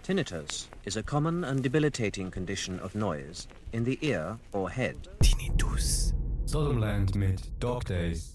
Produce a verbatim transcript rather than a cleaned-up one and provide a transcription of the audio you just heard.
Tinnitus is a common and debilitating condition of noise in the ear or head. Tinnitus. Sodomland mit Dog Days.